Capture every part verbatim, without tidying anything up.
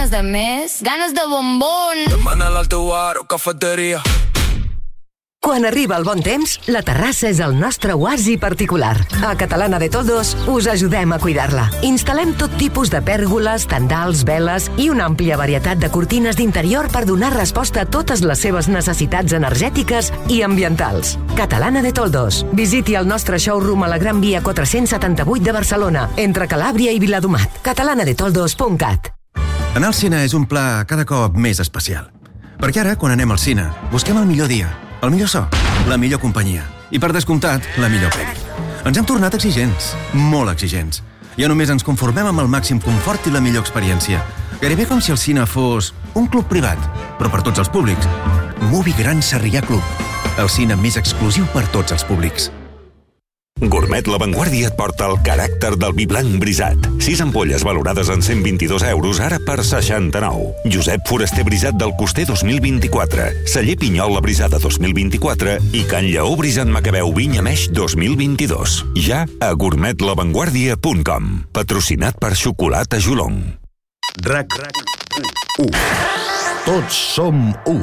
ganes de més, ganes de bombón. Demana al teu bar o cafeteria. Quan arriba el bon temps, la terrassa és el nostre oasi particular. A Catalana de Toldos us ajudem a cuidar-la. Instal·lem tot tipus de pèrgoles, tendals, veles i una àmplia varietat de cortines d'interior per donar resposta a totes les seves necessitats energètiques i ambientals. Catalana de Toldos. Visiti el nostre showroom a la Gran Via quatre-cents setanta-vuit de Barcelona, entre Calàbria i Viladomat. catalana de toldos punt cat. Anar al cine és un pla cada cop més especial. Perquè ara, quan anem al cine, busquem el millor dia, el millor so, la millor companyia i, per descomptat, la millor pel·li. Ens hem tornat exigents, molt exigents. Ja només ens conformem amb el màxim confort i la millor experiència. Gairebé com si el cine fos un club privat, però per tots els públics. Movie Gran Sarrià Club, el cine més exclusiu per tots els públics. Gourmet La Vanguardia et porta el caràcter del vi blanc brisat. Sis ampolles valorades en cent vint-i-dos euros, ara per seixanta-nou. Josep Foraster Brisat del Coster dos mil vint-i-quatre. Celler Pinyol La Brisada dos mil vint-i-quatre i Can Lleó Brisat Macabeu Vinya Meix dos mil vint-i-dos. Ja a gourmet la vanguardia punt com. Patrocinat per Xocolata Jolong. RAC u. Tots som u.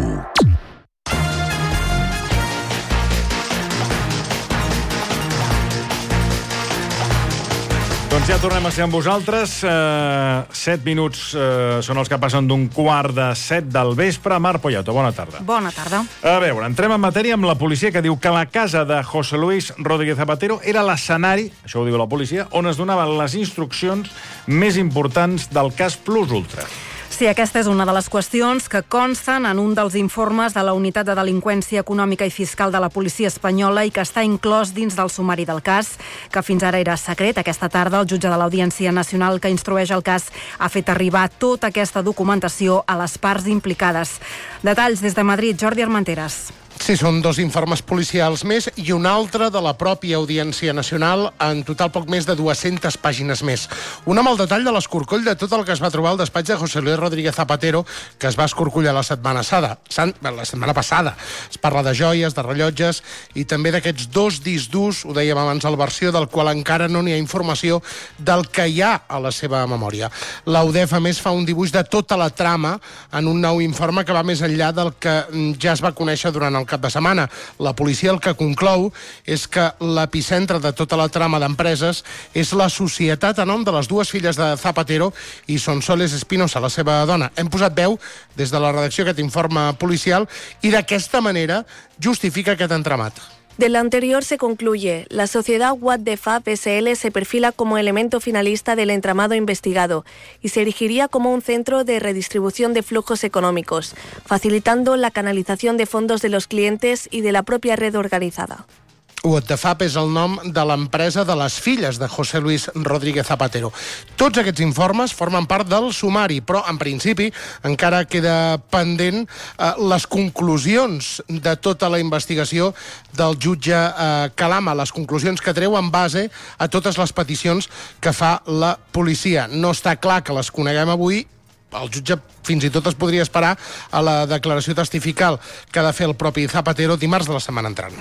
Doncs ja tornem a ser amb vosaltres. Uh, set minuts uh, són els que passen d'un quart de set del vespre. Mar Poyato, bona tarda. Bona tarda. A veure, entrem en matèria amb la policia, que diu que la casa de José Luis Rodríguez Zapatero era l'escenari, això ho diu la policia, on es donaven les instruccions més importants del cas Plus Ultra. Sí, aquesta és una de les qüestions que consten en un dels informes de la Unitat de Delinqüència Econòmica i Fiscal de la Policia Espanyola i que està inclòs dins del sumari del cas, que fins ara era secret. Aquesta tarda el jutge de l'Audiència Nacional que instrueix el cas ha fet arribar tota aquesta documentació a les parts implicades. Detalls des de Madrid, Jordi Armenteres. Sí, són dos informes policials més i un altre de la pròpia Audiència Nacional, en total poc més de dues-centes pàgines més. Un amb el detall de l'escorcoll de tot el que es va trobar al despatx de José Luis Rodríguez Zapatero, que es va escorcollar la setmana passada. La setmana passada. Es parla de joies, de rellotges i també d'aquests dos discs durs, ho dèiem abans al versió, del qual encara no n'hi ha informació del que hi ha a la seva memòria. La U D E F, a més, fa un dibuix de tota la trama en un nou informe que va més enllà del que ja es va conèixer durant el cap de setmana. La policia el que conclou és que l'epicentre de tota la trama d'empreses és la societat a nom de les dues filles de Zapatero i Sonsoles Espinosa, la seva dona. Hem posat veu des de la redacció aquest informe policial i d'aquesta manera justifica aquest entramat. De lo anterior se concluye, la sociedad What the Fab S L se perfila como elemento finalista del entramado investigado y se erigiría como un centro de redistribución de flujos económicos, facilitando la canalización de fondos de los clientes y de la propia red organizada. What the Fab és el nom de l'empresa de les filles de José Luis Rodríguez Zapatero. Tots aquests informes formen part del sumari, però en principi encara queda pendent eh, les conclusions de tota la investigació del jutge eh, Calama, les conclusions que treu en base a totes les peticions que fa la policia. No està clar que les coneguem avui. El jutge fins i tot es podria esperar a la declaració testifical que ha de fer el propi Zapatero dimarts de la setmana entrant.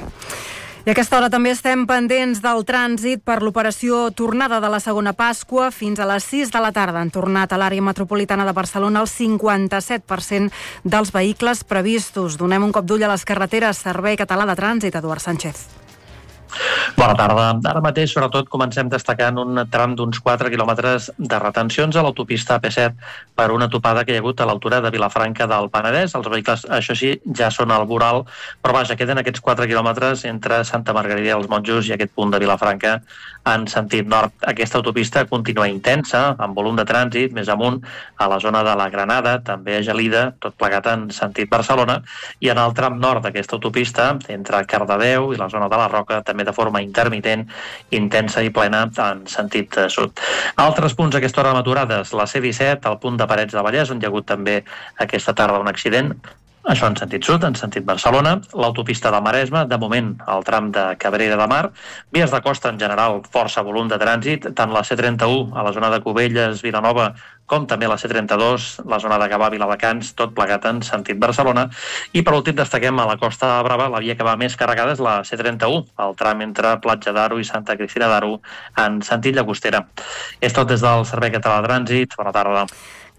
I a aquesta hora també estem pendents del trànsit per l'operació Tornada de la Segona Pasqua. Fins a les sis de la tarda han tornat a l'àrea metropolitana de Barcelona el cinquanta-set per cent dels vehicles previstos. Donem un cop d'ull a les carreteres. Servei Català de Trànsit, Eduard Sánchez. Bona tarda. Ara mateix, sobretot, comencem destacant un tram d'uns quatre quilòmetres de retencions a l'autopista A P set per una topada que hi ha hagut a l'altura de Vilafranca del Penedès. Els vehicles, això sí, ja són al voral, però vaja, queden aquests quatre quilòmetres entre Santa Margarida dels Monjos i aquest punt de Vilafranca en sentit nord. Aquesta autopista continua intensa, amb volum de trànsit, més amunt, a la zona de la Granada, també a Gelida, tot plegat en sentit Barcelona, i en el tram nord d'aquesta autopista, entre Cardedeu i la zona de la Roca, també de forma intermitent, intensa i plena en sentit sud. Altres punts a aquesta hora maturades, la C disset, al punt de Parets de Vallès, on hi ha hagut també aquesta tarda un accident, això en sentit sud, en sentit Barcelona, l'autopista del Maresme, de moment el tram de Cabrera de Mar, vies de costa en general, força volum de trànsit, tant la C trenta-u a la zona de Cubelles, Vilanova, com també la C trenta-dos, la zona de Gavà, Viladecans, tot plegat en sentit Barcelona. I per últim destaquem a la Costa Brava, la via que va més carregada és la C trenta-u, el tram entre Platja d'Aro i Santa Cristina d'Aro en sentit Llagostera. És tot des del Servei Català de Trànsit. Bona tarda.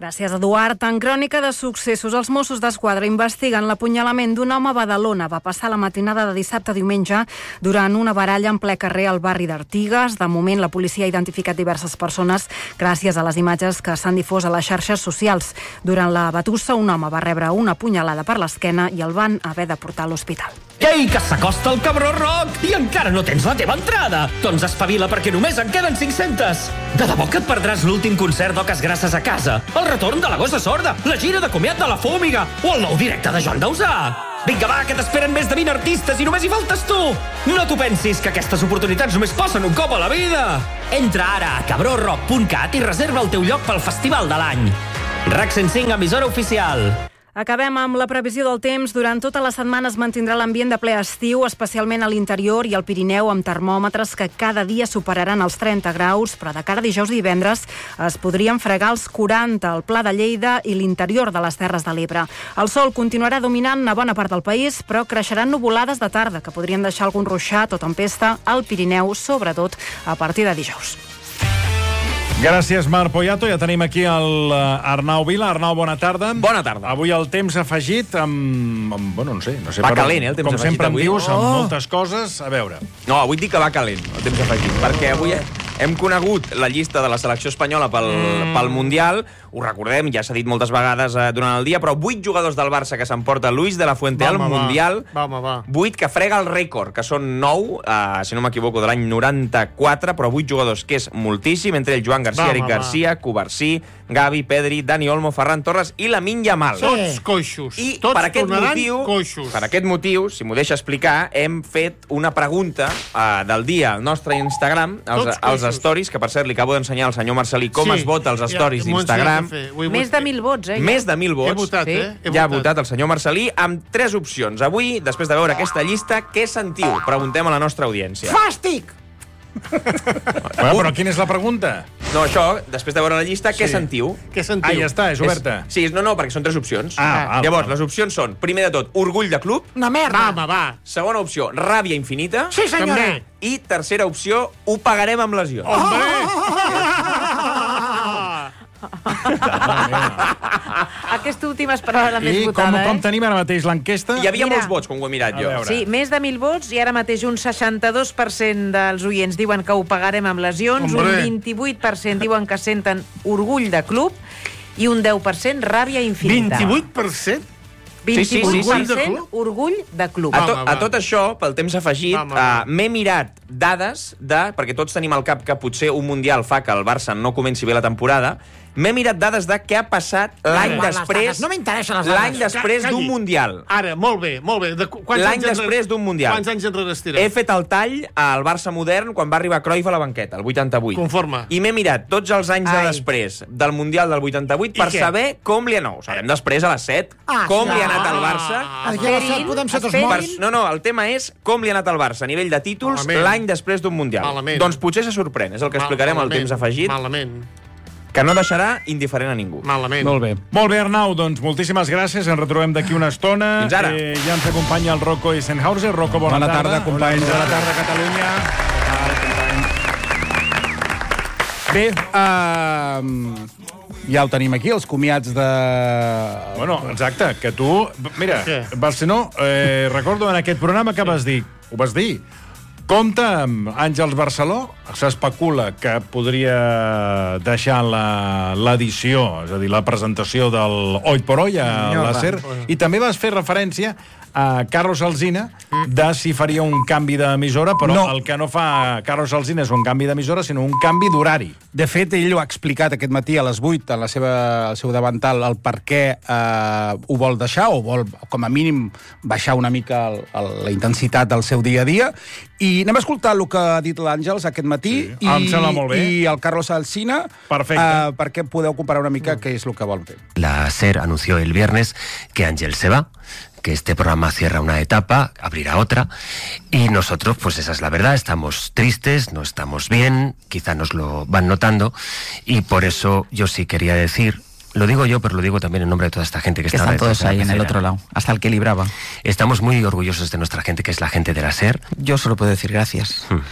Gràcies, Eduard. En crònica de successos, els Mossos d'Esquadra investiguen l'apunyalament d'un home a Badalona. Va passar la matinada de dissabte a diumenge durant una baralla en ple carrer al barri d'Artigues. De moment, la policia ha identificat diverses persones gràcies a les imatges que s'han difós a les xarxes socials. Durant la batussa, un home va rebre una punyalada per l'esquena i el van haver de portar a l'hospital. Ei, que s'acosta el Cabró Rock i encara no tens la teva entrada! Doncs espavila perquè només en queden cinc-centes! De debò que et perdràs l'últim concert d'Oques Grasses a casa, el retorn de la Gossa Sorda, la gira de comiat de la Fúmiga o el nou directe de Joan Dausà! Vinga, va, que t'esperen més de vint artistes i només hi faltes tu! No t'ho pensis, que aquestes oportunitats només passen un cop a la vida! Entra ara a cabró rock punt cat i reserva el teu lloc pel Festival de l'any. RAC cent cinc, emissora oficial. Acabem amb la previsió del temps. Durant tota la setmana es mantindrà l'ambient de ple estiu, especialment a l'interior i al Pirineu, amb termòmetres que cada dia superaran els trenta graus, però de cara a dijous i divendres es podrien fregar els quaranta al Pla de Lleida i l'interior de les Terres de l'Ebre. El sol continuarà dominant a bona part del país, però creixeran nuvolades de tarda, que podrien deixar algun ruixat o tempesta al Pirineu, sobretot a partir de dijous. Gràcies, Marc Poyato. Ja tenim aquí el Arnau Vila. Arnau, bona tarda. Bona tarda. Avui el temps afegit amb... amb bueno, no sé. No sé va per, calent, eh, el temps com afegit sempre avui. em dius, amb Oh. moltes coses. A veure. No, avui dic que va calent, el temps afegit, perquè avui hem conegut la llista de la selecció espanyola pel, mm. pel Mundial. Ho recordem, ja s'ha dit moltes vegades eh, durant el dia, però vuit jugadors del Barça que s'emporta Luis de la Fuente al Mundial. Va, va, va. vuit que frega el rècord, que són nou, eh, si no m'equivoco, de l'any noranta-quatre, però vuit jugadors, que és moltíssim, entre ells Joan García, Va, Eric va, va. García, Cubarsí, Gavi, Pedri, Dani Olmo, Ferran Torres i Lamine Yamal. Tots coixos. I Tots per aquest tornaran motiu, coixos. per aquest motiu, si m'ho deixa explicar, hem fet una pregunta uh, del dia al nostre Instagram, als, Tots als coixos. stories, que per cert li acabo d'ensenyar al senyor Marcelí com Sí, es vota als ja, stories m'ho d'Instagram. ensenyat a fer. Ho he Més de mil vots, eh? Més de mil vots. He votat, sí. eh? He Ja ha votat. votat el senyor Marcelí amb tres opcions. Avui, després de veure aquesta llista, què sentiu? Preguntem a la nostra audiència. Fàstic! Bueno, però quina és la pregunta? No, això, després de veure la llista, què Sí. sentiu? Què sentiu? Ah, ja està, és oberta. És, sí, no, no, perquè són tres opcions. Ah, val, Llavors, val. les opcions són, primer de tot, orgull de club. Una merda! Va, home, va. Segona opció, ràbia infinita. Sí, senyora! També. I tercera opció, ho pagarem amb lesions. Aquesta última esperava la més I com, votada, com eh? tenim ara mateix l'enquesta? Hi havia Mira. molts vots, quan ho he mirat A jo. veure. Sí, més de mil vots i ara mateix un seixanta-dos per cent dels oients diuen que ho pagarem amb lesions, Hombre. un vint-i-vuit per cent diuen que senten orgull de club i un deu per cent ràbia infinita. vint-i-vuit per cent? Sí, sí, sí, sí. vint-i-vuit per cent orgull de club. A, to, Va, va, va. a tot això, pel temps afegit, Va, va, va. uh, m'he mirat dades de... perquè tots tenim al cap que potser un Mundial fa que el Barça no comenci bé la temporada. M'he mirat dades de què ha passat l'any Igual, les després... dades. No m'interessen les dades. L'any després Calli. d'un Mundial. Ara, molt bé, molt bé. De qu- quants L'any anys enrere- després d'un Mundial. Quants anys enrere estirem? He fet el tall al Barça modern quan va arribar Cruyff a la banqueta, el vuitanta-vuit. Conforme. I m'he mirat tots els anys de Ai. després del Mundial del vuitanta-vuit I per què? saber com li ha anat. Ho sabem després a les set. Ah, com sí. li ha anat al Barça. Aquí a les set podem ser tots Per, morts. no, no, el tema és com li ha anat al Barça a nivell de títols Malament. l'any després d'un Mundial. Malament. Doncs potser se sorprèn, és el que explicarem al temps afegit, Malament. que no deixarà indiferent a ningú. Malament. Molt bé. Molt bé, Arnau, doncs moltíssimes gràcies. Ens retrobem d'aquí una estona. Fins ara. Eh, ja ens acompanya el Rocco Eisenhauser. Rocco, bona, Bona tarda, companys. Bona tarda, Catalunya. Bé, uh, ja ho tenim aquí, els comiats de... Bueno, exacte, que tu... Mira, Què? vas ser no... Eh, recordo en aquest programa que vas dir... Ho vas dir. Compte amb Àngels Barceló, s'especula que podria deixar la- l'edició, és a dir, la presentació del Hoy por Hoy a Senyor, la SER, i també vas fer referència a Carlos Alsina de si faria un canvi d'emissora, però No. el que no fa Carlos Alsina és un canvi d'emissora, sinó un canvi d'horari. De fet, ell ho ha explicat aquest matí a les vuit en la seva, el seu davantal el per què eh, ho vol deixar, o vol, com a mínim, baixar una mica el, el, la intensitat del seu dia a dia. I anem a escoltar el que ha dit l'Àngels aquest matí, Sí, em sembla molt bé. i el Carlos Alsina, Perfecte. eh, perquè podeu comparar una mica què és el que vol fer. La SER anunció el viernes que Ángel se va, que este programa cierra una etapa, abrirá otra, y nosotros, pues esa es la verdad, estamos tristes, no estamos bien, quizá nos lo van notando, y por eso yo sí quería decir, lo digo yo, pero lo digo también en nombre de toda esta gente que, Que está están detrás todos de la ahí en el pecera. otro lado, hasta el que libraba. Estamos muy orgullosos de nuestra gente, que es la gente de la SER. Yo solo puedo decir gracias. Hmm.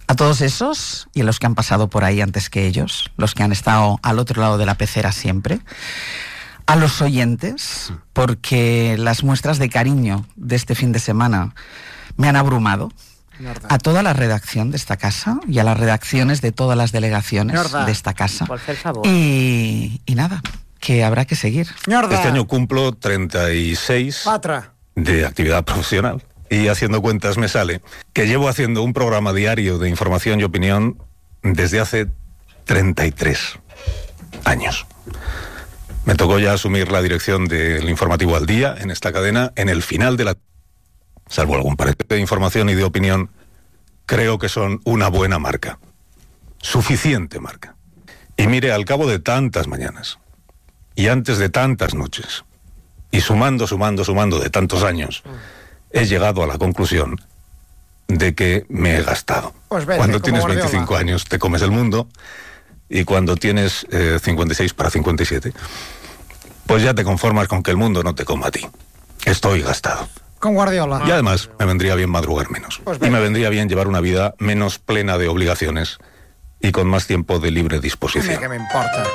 A todos esos y a los que han pasado por ahí antes que ellos, los que han estado al otro lado de la pecera siempre, a los oyentes, porque las muestras de cariño de este fin de semana me han abrumado, a toda la redacción de esta casa y a las redacciones de todas las delegaciones Ñorda. de esta casa. Por fer favor. Y, y nada, que habrá que seguir. Ñorda. Este año cumplo treinta y seis Patra. de actividad profesional. Y haciendo cuentas me sale que llevo haciendo un programa diario de información y opinión desde hace treinta y tres años. Me tocó ya asumir la dirección del informativo Al Día en esta cadena en el final de la... Salvo algún parecer de información y de opinión, creo que son una buena marca. Suficiente marca. Y mire, al cabo de tantas mañanas, y antes de tantas noches, y sumando, sumando, sumando de tantos años, he llegado a la conclusión de que me he gastado. Pues vete, cuando tienes Guardiola. veinticinco años te comes el mundo, y cuando tienes eh, cincuenta y seis para cincuenta y siete, pues ya te conformas con que el mundo no te coma a ti. Estoy gastado. Con Guardiola. Y además me vendría bien madrugar menos. Pues y me vendría bien llevar una vida menos plena de obligaciones y con más tiempo de libre disposición. Què m'importa?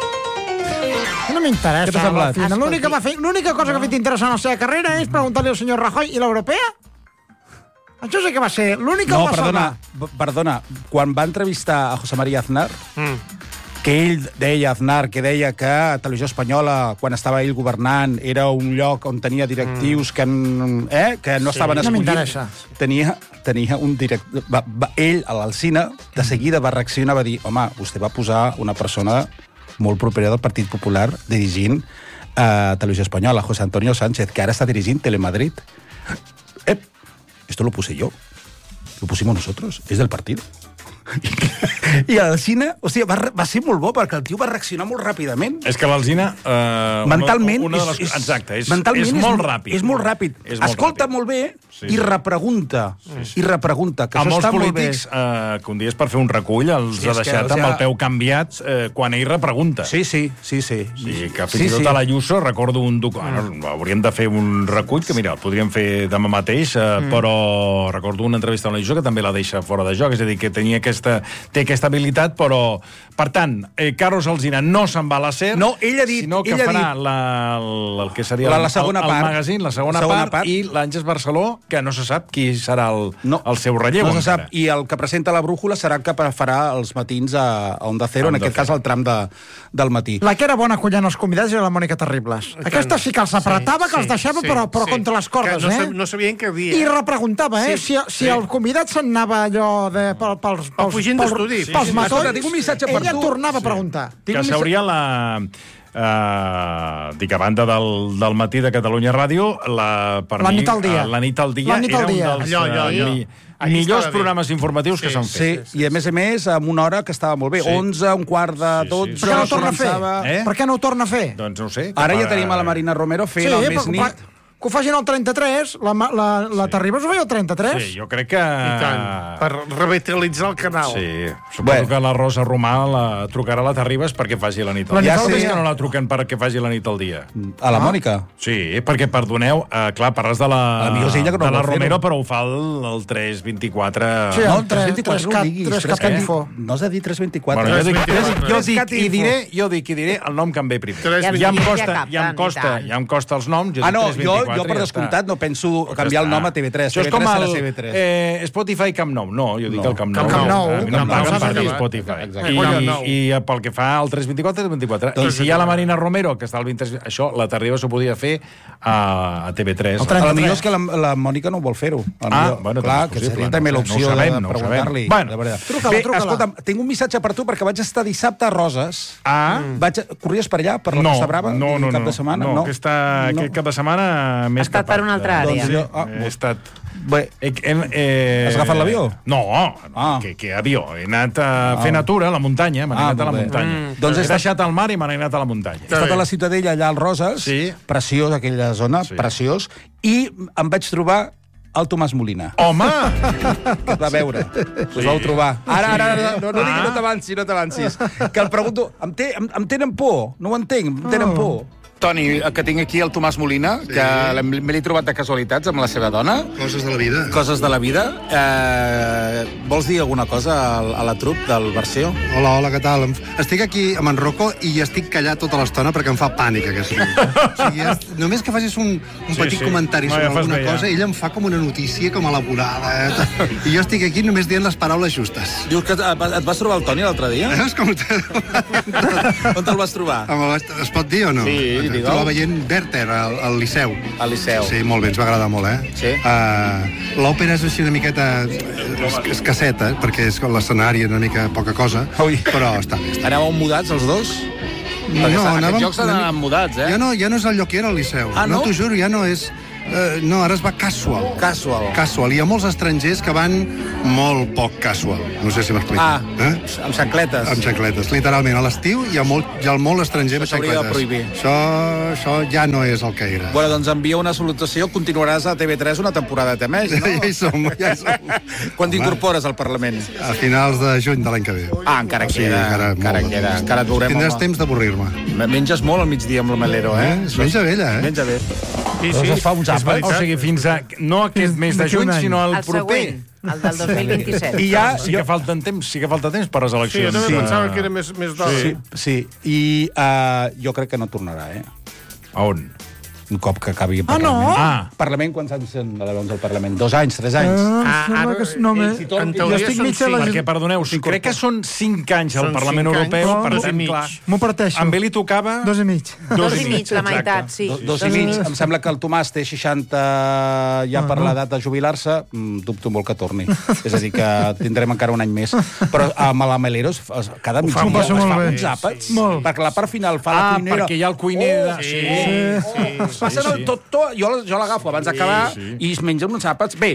No m'interessa. Què t'ha semblat? L'Alcina. L'única va fer- l'única cosa que ha fet interessant a la seva carrera és preguntar-li al senyor Rajoy i l'europea? Això sí que va ser l'única No, que va perdona, salvar. b- perdona. Quan va entrevistar a José María Aznar, Mm. que ell deia, Aznar, que deia que Televisió Espanyola, quan estava ell governant, era un lloc on tenia directius que, en, eh, que no Sí. estaven No escollits. m'interessa. Tenia, tenia un directiu... Va, va, ell, a l'Alsina, de seguida va reaccionar, va dir, home, vostè va posar una persona molt propera del Partit Popular dirigint a Televisió Espanyola, José Antonio Sánchez, que ara està dirigint Telemadrid. Eh, esto lo puse yo. Lo pusimos nosotros. Es del partido. I a l'Alsina, o sigui, va, re- va ser molt bo perquè el tio va reaccionar molt ràpidament. És que l'Alsina... Eh, Mentalment una, una de és- les, és- exacte, és, mentalment és és molt mo- ràpid. és molt ràpid. És molt Escolta ràpid. molt bé Sí, i sí. repregunta. I repregunta, que A això molts està molt bé. polítics, eh, que un dia és per fer un recull, els Sí, ha és que, deixat o sigui, amb el peu canviat eh, quan ell repregunta. Sí, sí, sí. sí. Sí, que fins Sí, i tot sí. a l'Ayuso recordo un document... Bueno, hauríem de fer un recull, que mira, el podríem fer demà mateix, eh, Mm. però recordo una entrevista a l'Ayuso que també la deixa fora de joc, és a dir, que tenia aquesta, té aquesta habilitat, però... Per tant, eh, Carlos Alsina no se'n va a la SER, No, ell ha dit- sinó que ell ha farà dit- la, el, el que seria La- la el, segona el, part. el magazine, la segona, La segona part, part. i l'Àngels Barceló, que no se sap qui serà el, No, el seu relleu. No se encara. sap. I el que presenta la brújula serà el que farà els matins a, a Onda Cero, A en Onda aquest cas al tram de, del matí. La que era bona collant els convidats era la Mònica Terribles. Aquesta sí que els apretava, Sí, que els sí, deixava, sí, però, però sí. contra les cordes, Que no eh? sab- no sabien què dir, I eh? repreguntava, eh? Sí, si, si sí. el convidat se'n anava allò de, pel, pels, pels, fugint pels, d'estudi. pels, Sí, sí. matolls, Escolta, tinc un missatge per ella tu. tornava Sí. a preguntar. Que s'hauria la... Uh, dic, a banda del, del matí de Catalunya Ràdio, la, per La mi, nit al dia. eh, la nit al dia La nit al era dia. un dels Allò, allò, eh, allò. mi, Allí millors estava bé. programes informatius que Sí, s'han Sí, fet. i a més a més amb una hora que estava molt bé. Sí. onze, un quart de Sí, sí, dotze... sí. Per què no ho torna a fer? començava- Eh? Per què no ho torna a fer? Doncs no ho sé. Ara ja per- tenim a la Marina Romero fent el més però- nit. que ho facin al trenta-tres, la, la, la Sí. Terribas ho feia al trenta-tres. Sí, jo crec que... I tant, per revitalitzar el canal. Sí, suposo Bueno. que la Rosa Romà la trucarà a la Terribas perquè faci la nit al La dia. nit Ja al sé dia. que no la truquen perquè faci la nit al dia. A la Mònica. Sí, perquè, perdoneu, eh, clar, parles de la, A mi és ella que no de la vol fer-ho. Romero, però ho fa el, el tres vint-i-quatre... Sí, No, el tres tres- vint-i-quatre no ho tres diguis. cat- tres tres catifo. No has de dir tres vint-i-quatre. Bueno, jo dic, tres jo, vint-i-quatre. dic, i Info. diré, jo dic i diré el nom que em ve primer. Tres Ja, em vint-i-quatre. costa, Ja ja em capten, costa, i tant. ja em costa els noms. Jo Ah, dic no, tres jo, vint-i-quatre jo per i ja descomptat està. no penso Pues canviar el ja nom a està. T V tres. Això és com T V tres el serà T V tres. eh, Spotify Camp Nou. No, jo dic No. el Camp Nou. Camp Nou. A mi no Camp em Nou paguen s'ha per dir acabat. Spotify. Exacte. I, Camp Nou. i, i pel que fa al tres vint-i-quatre, tres vint-i-quatre. I si hi ha la Marina Romero, que està al vint, això, la Terriba s'ho podia fer a, a T V tres. A la millor és que la, la Mònica no vol fer-ho. A la Ah, millor- bueno, clar, també és que possible, seria no també ho sé, l'opció no ho sabem, de no ho preguntar-li. sabem. Bueno, de veritat. truca-la, Bé, truca-la. escolta'm, tinc un missatge per tu perquè vaig estar dissabte a Roses. Ah? Vaig a... Corries per allà, per la no, Costa Brava, no, no, cap no, de setmana? no, No, aquesta, no. aquest cap de setmana m'he Ha estat escapat. per una altra àrea. Doncs jo- ah, he estat... Bé, He, he, eh, Has agafat l'avió? No, Ah. que, que avió. He anat a fer natura a la muntanya, m'he Ah, anat a la molt bé. muntanya. Mm. Doncs Doncs he he estat- deixat el mar i m'he anat a la muntanya. he estat a la Ciutadella, allà al Roses, Sí. preciós aquella zona, Sí. preciós, i em vaig trobar el Tomàs Molina. Home! Que es va veure. Sí. Us vau trobar. Ara, ara, ara no, no, digui, Ah. no t'avancis, no t'avancis. Que el pregunto, em, té, em, em tenen por, no ho entenc, em tenen Oh. por. Toni, que tinc aquí el Tomàs Molina, sí. que me l'he trobat de casualitats amb la seva dona. Coses de la vida. Coses de la vida. Eh, vols dir alguna cosa a, a la trup del Versió? Hola, hola, què tal? Estic aquí amb en Rocco i estic callat tota l'estona perquè em fa pànic aquest riu. O sigui, és, només que facis un, un sí, petit sí. comentari no, sobre ja alguna cosa, ja. ella em fa com una notícia com elaborada. Eh? I jo estic aquí només dient les paraules justes. Dius que et vas trobar el Toni l'altre dia? Eh? Com te... On te'l vas trobar? Es pot dir o no? Sí, estava veient Werther al, al Liceu. Al Liceu. Sí, molt bé, ens va agradar molt, eh? Sí. Uh, L'òpera és així una miqueta escasseta, eh? Perquè és l'escenari una mica poca cosa, Ui. però està bé. Està. Anàveu mudats els dos? No, no, anàvem... Aquests jocs anaven mudats, eh? Ja no, ja no és el lloc que era al Liceu. Ah, no? No t'ho juro, ja no és... Uh, no, ara es va casual. Casual. Casual. Hi ha molts estrangers que van molt poc casual. No sé si m'explico. Ah, eh? amb xancletes. Amb xancletes, literalment. A l'estiu hi ha molt, hi ha molt estranger amb xancletes. Això s'hauria de prohibir. Això, això ja no és el que era. Bueno, doncs envia una salutació. Continuaràs a T V tres una temporada de més, no? Ja hi som, ja hi som. Quan t'incorpores al Parlament? A finals de juny de l'any que ve. Ah, encara queda. Sí, encara, encara molt, queda. Encara et veurem. Tindràs home. temps d'avorrir-me. Menges molt al migdia amb el melero, eh? eh? Menja vella, eh? Menja bé. Sí, sí. Es fa uns àpats. O sigui, fins a... No aquest mes de juny, sinó el, el proper. Següent, el del dos mil vint-i-set. I ja, sí que falten temps, sí que falta temps per les eleccions. Sí, jo també sí. pensava que era més, més d'hora. Sí, sí. I uh, jo crec que no tornarà, eh? A on? Un cop que acabi el Ah, Parlament. no? Ah. Parlament, quants anys són llavors el Parlament? Dos anys, tres anys? Ah, ah, ara, que no, me... si en teoria estic són mig a cinc. la... Perquè, perdoneu, si crec que són cinc anys al Són Parlament cinc Europeu, anys, per dos i tant, mig. clar. M'ho parteixo. Amb ell li tocava... Dos i mig. Dos i mig, la meitat, sí. Dos, dos i mig. Em sembla que el Tomàs té seixanta ja per l'edat de jubilar-se. Mm, dubto molt que torni. És a dir, que tindrem encara un any més. Però amb la Melero, cada migdia es fa uns àpats. Perquè la part final fa la Ah, cuinera. perquè hi ha el cuiner... de- Oh, Sí, sí, sí. Passa tot, tot, jo, jo l'agafo abans d'acabar Sí, sí. i es menja uns àpats. Bé,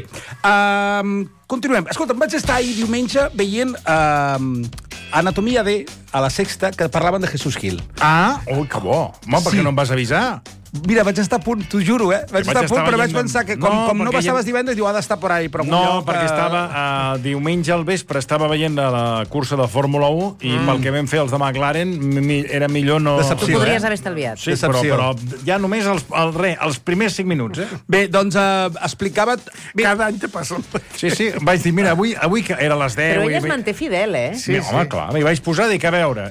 um, continuem. Escolta, vaig estar ahir diumenge veient um, Anatomia D a la Sexta, que parlaven de Jesús Gil. Ah, ui, que bo. Home, per Sí. què no em vas avisar? Mira, vaig estar a punt, t'ho juro, eh? Vaig, vaig estar a punt, estar però vaig veient- pensar que com No, no, com no perquè passaves ja- divendres, diu, ha d'estar por ahí. Però No, lloc, perquè eh, estava uh, diumenge al vespre, estava veient la cursa de Fórmula u i mm. pel que vam fer els de McLaren mi, era millor no... Decepció, Tu podries eh? haver estalviat. Sí, però, Decepció. però ja només els, el, re, els primers cinc minuts, eh? Bé, doncs eh, explicava... Bé, Cada any te passa el Sí, sí, vaig dir, mira, avui, avui que era a les deu... Però i- ell es manté fidel, eh? Sí, sí, home, clar, m'hi vaig posar, dic, a veure,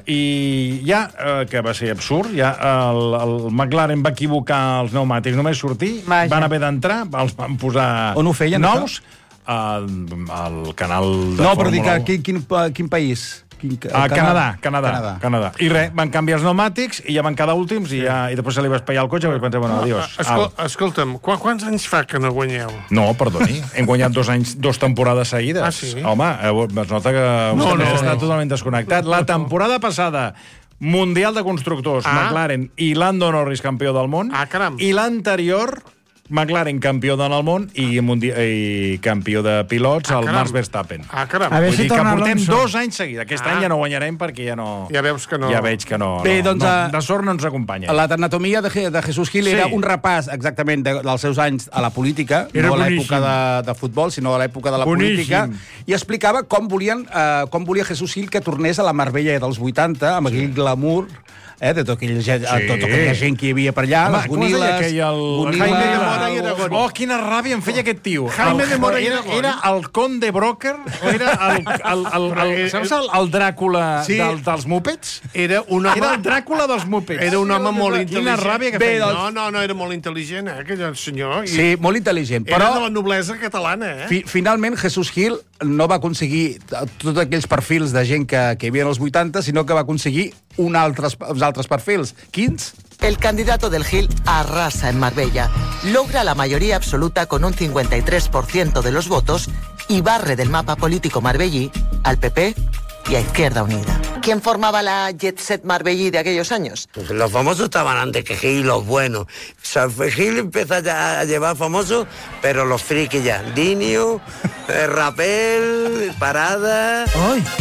i ja, eh, que va ser absurd, ja el, el McLaren va equivocar els pneumàtics, només sortir, Vaja. van haver d'entrar, els van posar On ho feien, nous, al, al canal de no, però dic, Fórmula a u. quin, quin, pa- quin país? Quin, A Canadà, Canadà, Canadà. Canadà. I res, van canviar els pneumàtics i ja van quedar últims i, ja, i després se li va espaiar el cotxe i vaig pensar, bueno, adiós. Escol Au. escolta'm, qu quants anys fa que no guanyeu? No, perdoni, hem guanyat dos anys, dos temporades seguides. Ah, sí? Home, eh, es nota que No, no, no, no, està no. totalment desconnectat. La temporada passada, Mundial de Constructors, Ah. McLaren i Lando Norris campió del món. Ah, caram. I l'anterior, McLaren campió del món i, mundi i campió de pilots, Ah, el caram. Max Verstappen. Ah, caram. A veure Vull si dir que torna portem Alonso. dos anys seguits. Aquest Ah. any ja no guanyarem perquè ja no... Ja veus que no. Ja veig que no. Bé, no, doncs, no, eh, de sort no ens acompanya. L'anatomia de, Je- de Jesús Gil Sí. era un repàs exactament de, dels seus anys a la política, Era no a boníssim. l'època de, de futbol, sinó a l'època de la Boníssim. política, i explicava com, volien, eh, com volia Jesús Gil que tornés a la Marbella dels vuitanta, amb aquell glamour eh, de tota aquella, gent, Sí. tota aquella gent que hi havia per allà, Home, les com es deia goniles... aquell, el... goniles, Jaime de Mora i Aragón. Oh, quina ràbia em feia aquest tio. Jaime El- de Mora i era, Aragón. era el conde Broker o era el, el, el, el, el, saps el, el Dràcula Sí. del, dels Muppets? Era un home... Era el Dràcula dels Muppets. Era un home molt intel·ligent. Quina ràbia que Bé, feia. doncs- No, no, no, era molt intel·ligent, eh, aquell senyor. I Sí, molt intel·ligent, Era però... de la noblesa catalana, eh? Fi, finalment, Jesús Gil no va aconseguir t- tots aquells perfils de gent que, que hi havia als vuitanta, sinó que va aconseguir un altres, uns altres perfils. Quins? El candidato del Gil arrasa en Marbella, logra la mayoría absoluta con un cincuenta y tres por ciento de los votos y barre del mapa político marbellí al P P y a Izquierda Unida. ¿Quién formaba la jet set marbellí de aquellos años? Los famosos estaban antes que Gil, los buenos. O sea, Gil empieza ya a llevar famosos, pero los frikis ya. Dinio, eh, Rapel, Parada... Ai,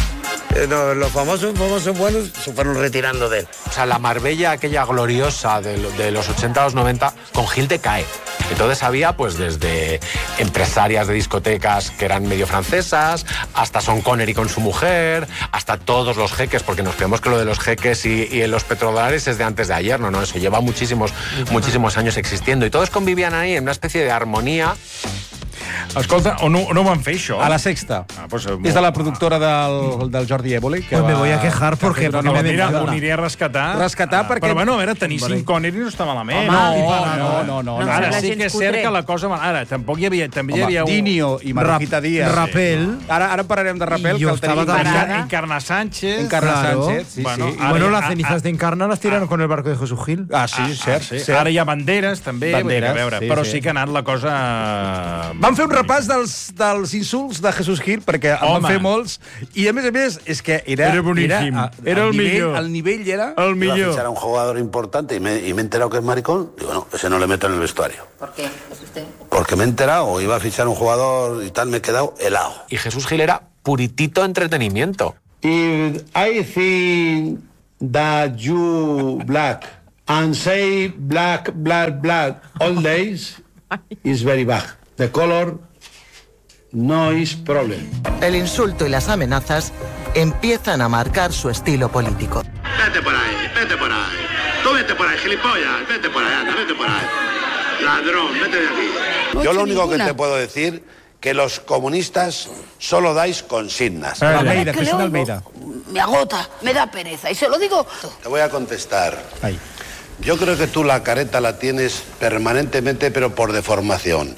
Eh, no, los famosos, famosos buenos se fueron retirando de él. O sea, la Marbella, aquella gloriosa de, de los ochenta a los noventa, con Gil te cae. Entonces había, pues, desde empresarias de discotecas que eran medio francesas, hasta Sean Connery con su mujer, hasta todos los jeques, porque nos creemos que lo de los jeques y, y los petrodólares es de antes de ayer, no, no, eso lleva muchísimos, muchísimos años existiendo. Y todos convivían ahí en una especie de armonía. Escolta, on no, no van fer això? A la Sexta. Ah, pues, és de la productora del, del Jordi Évole. Que Pues me va, voy a quejar porque... No, no, mira, ho aniré a rescatar. Rescatar perquè... Però, bueno, a veure, tenir cinc Connery no està malament. Home, no, no, no, no. Ara no, sí que és cert que la cosa... Ara, tampoc hi havia... També hi Home, havia un... Dinio i Marujita Díaz. Rapel. Ara, ara parlarem de Rapel, que el tenim... Encarna, Encarna Sánchez. Encarna Claro. Sánchez, sí, Bueno, sí. Y bueno, las cenizas de Encarna las tiraron con el barco de Jesús Gil. Ah, sí, cert, sí. cert. Ara hi ha banderes, també. Banderes, vull dir que, a veure, sí, però sí. sí que ha anat la cosa... Vam fer un repàs dels, dels insults de Jesús Gil, perquè en van Home. fer molts, i a més a més, és que era... Era boníssim. Era, Era el nivell, millor. El nivell era... El Iba a millor. fichar a un jugador importante y me, y me he enterado que es maricón. Digo, no, ese no le meto en el vestuario. ¿Por qué? ¿Es usted? Porque me he enterado, iba a fichar a un jugador y tal, me he quedado helado. Y Jesús Gil era puritito entretenimiento. If I think that you black and say black, black, black all days is very bad. The color no is problem. El insulto y las amenazas empiezan a marcar su estilo político. Vete por ahí, vete por ahí. Tú vete por ahí, gilipollas. Vete por ahí, anda, vete por ahí. Ladrón, vete de aquí. Yo lo único que te puedo decir que los comunistas solo dais consignas. Almeida, Cristina Almeida. Me agota, me da pereza. Y se lo digo... Te voy a contestar. Yo creo que tú la careta la tienes permanentemente, pero por deformación.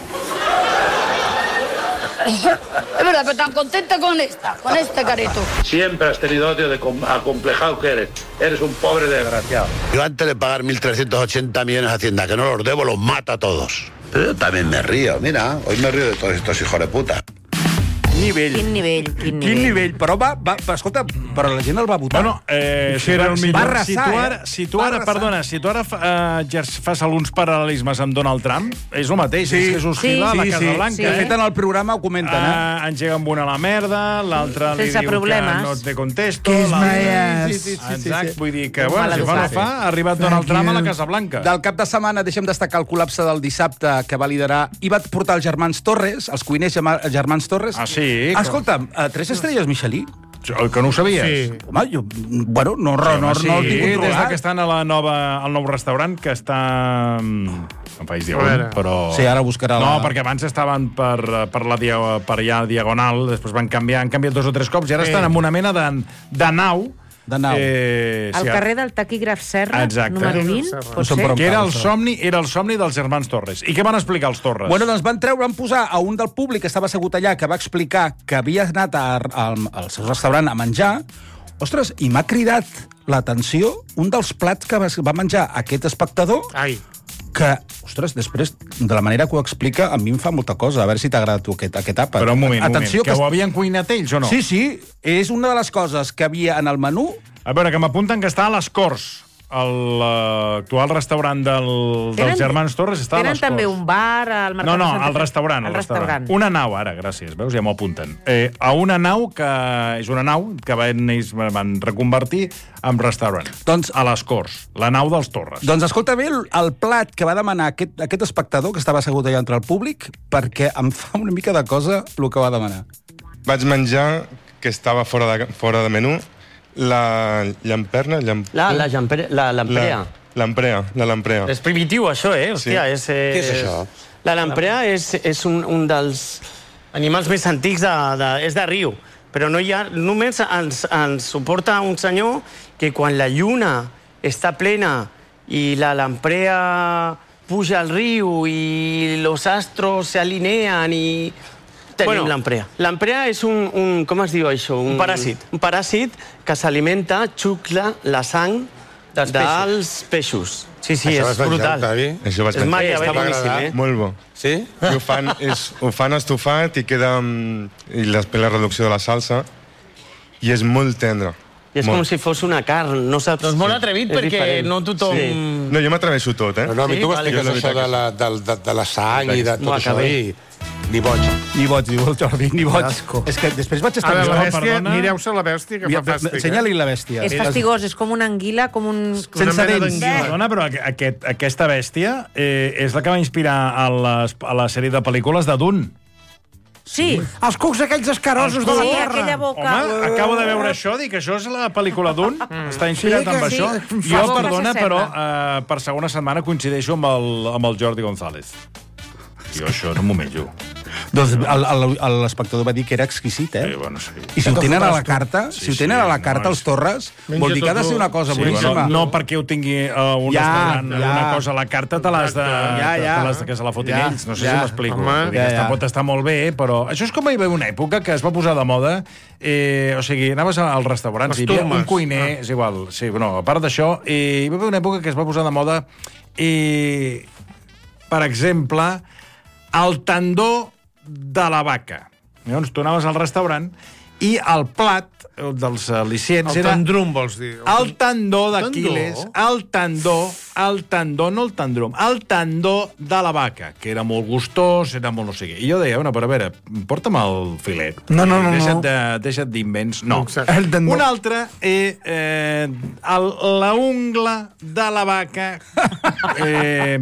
Es verdad, pero tan contenta con esta, con este careto. Siempre has tenido odio de com- acomplejado que eres. Eres un pobre desgraciado. Yo antes de pagar mil trescientos ochenta millones a Hacienda, que no los debo, los mata a todos. Pero yo también me río, mira, hoy me río de todos estos hijos de puta. Nivell. Quin nivell, quin nivell. Quin nivell, però va, va, va, escolta, però la gent el va votar. Bueno, eh, si, era el si, millor. tu- Va arrasar, si tu ara, eh? si tu Va ara arrasar. perdona, si tu ara fa, eh, exer- fas alguns paral·lelismes amb Donald Trump, és el mateix, Sí, és Jesús sí, Gil a la sí, Casa sí. Blanca. Sí. De fet, en el programa ho comenten, eh? Uh, engega amb una a la merda, l'altre li Sense diu problemes. que no te contesto. Que és l'altre- maes. Sí, sí, sí, Exacte, vull dir que, Un bueno, si fa no maleducat. fa, ha arribat Donald Trump a la Casa Blanca. Del cap de setmana deixem destacar el col·lapse del dissabte que va liderar i va portar els germans Torres, els cuiners germa- germans Torres. Ah, sí? Escolta'm, uh, tres estrelles Michelin? Que no ho sabies? Sí. Home, jo, bueno, no, Sí, no, home, no, sí, no el tinc des controlat. que estan a la nova, al nou restaurant, que està... No faig dir A veure. on, però... Sí, ara buscarà No, la- perquè abans estaven per, per, la dia, per allà diagonal, després van canviar, han canviat dos o tres cops, i ara Sí. estan en una mena de, de nau. De nau. Eh, Al sí, carrer del taquígraf Serra, Exacte. número vint, pot ser? Que era el somni, era el somni dels germans Torres. I què van explicar els Torres? Bueno, doncs van treure, van posar a un del públic que estava assegut allà, que va explicar que havia anat a, a, al seu restaurant a menjar. Ostres, i m'ha cridat l'atenció un dels plats que va, va menjar aquest espectador. Ai. Que, ostres, després, de la manera que ho explica, a mi em fa molta cosa. A veure si t'agrada tu aquest, aquest àpat. Però un moment, Atenció, un moment. Que ho havien cuinat ells o no? Sí, sí. És una de les coses que havia en el menú. A veure, que m'apunten que està a les Corts. L'actual restaurant del, dels germans Torres està a Tenen les Corts. també un bar al Mercat No, no, de Santa al Fe. restaurant. Al al restaurant. restaurant. Una nau, ara, gràcies, veus, ja m'ho apunten. Eh, a una nau que és una nau que van, ells van reconvertir en restaurant. Doncs, a les Corts, la nau dels Torres. Doncs escolta bé el, el plat que va demanar aquest, aquest espectador, que estava assegut allà entre el públic, perquè em fa una mica de cosa el que va demanar. Vaig menjar, que estava fora de, fora de menú, la llamperna... Llamp... La, la, llampre, la lamprea. La, lamprea, la lamprea. És primitiu, això, eh? Hòstia, Sí. és, eh, Què és això? La lamprea és, és un, un dels animals més antics, de, de, és de riu. Però no hi ha, només ens, ens suporta un senyor que quan la lluna està plena i la lamprea puja al riu i los astros se alinean i... Tenim bueno, lamprea. Lamprea és un, un... Com es diu això? Un, un paràsit. Un paràsit que s'alimenta, xucla la sang dels, dels peixos. Sí, sí, Això és vas menjar, brutal. Tavi? Això vas és menjar. maca, Està boníssim, agradat? eh? Molt bo. Sí? I ho fan, és, ho fan estofat i queda... mm, I després la reducció de la salsa. I és molt tendre. I és molt. com si fos una carn, no saps... Doncs molt atrevit, És perquè diferent. no tothom... Sí. No, jo m'atreveixo tot, eh? No, no, a mi Sí, tu vale. m'expliques Jo la això veritat de que la, de, de, de la sang i de tot M'ho això acabé. i Ni boig. Ni boig, diu el Jordi, ni boig. És que després vaig estar... Ara, la No, bèstia, perdona. mireu-se la bèstia, que fa fàstic. Ensenya-li la bèstia. És fastigós, és com una anguila, com un... Sense dents. Perdona, però aqu- aquest, aquesta bèstia eh, és la que va inspirar a, les, a la sèrie de pel·lícules de Dune. Sí. Els cucs aquells escarosos de la Sí, terra. aquella boca... Home, acabo de veure això, dic, això és la pel·lícula Dune, està inspirat Sí, que amb sí, això. que Jo, fa- perdona, que però s'assembla. eh, per segona setmana coincideixo amb el, amb el Jordi González. Jo això no m'ho menjo. Doncs el- el- l'espectador va dir que era exquisit, eh? Sí, bueno, sí. I si ho tenen a la carta, si ho tenen a la carta els Torres, vol dir que ha de ser una cosa Sí, boníssima. bueno, no perquè ho tingui uh, un Ja, restaurant, ja. una cosa a la carta, te l'has de, Ja, ja. te l'has de que se la fotin Ja, ells. No sé ja. si m'explico. Home. Vull dir que Ja, està, ja. pot estar molt bé, però això és com hi va haver una època que es va posar de moda. Eh, o sigui, anaves al restaurant, Les hi havia un turmes. cuiner, Ah. és igual, sí, bueno, a part d'això, eh, hi va haver una època que es va posar de moda, eh, per exemple, el tendó de la vaca. Llavors, tu anaves al restaurant i el plat eh, dels al·licients El era... tendrum, vols dir? El tendó d'Aquiles, Tendó? el tendó, el tendó, no el tendrum, el tendó de la vaca, que era molt gustós, era molt no sé què. I jo deia, bueno, però a veure, porta'm el filet. No, no, no, Deixa't no. de, deixa't d'invents. No. Exacte. El tendó. Un altre, eh, eh, el, la ungla de la vaca, eh,